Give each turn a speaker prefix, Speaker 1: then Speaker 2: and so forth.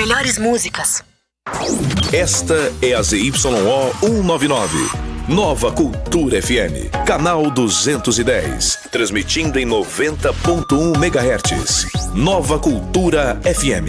Speaker 1: melhores músicas.
Speaker 2: Esta é a ZYO 199. Nova Cultura FM, canal 210, transmitindo em 90.1 MHz. Nova Cultura FM.